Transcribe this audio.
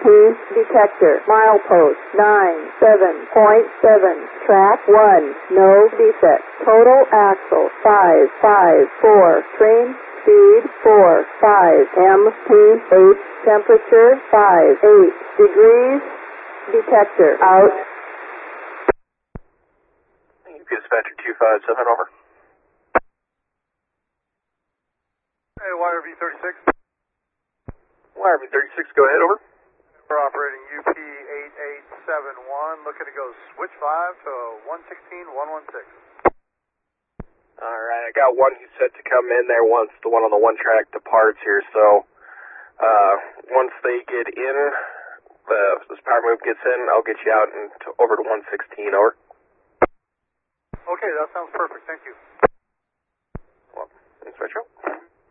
detector, milepost 97.7, track 1, no defect, total axle 554, train speed 45, MPH, temperature 58 degrees, detector out. Dispatcher 257, over. Hey, YRV-36. YRV-36, go ahead, over. We're operating UP-8871, looking to go switch 5 to 116-116. Alright, I got one who's set to come in there once the one on the one track departs here, so once they get in, this power move gets in, I'll get you out and over to 116, over. Okay, that sounds perfect, thank you. Well, thanks, Metro.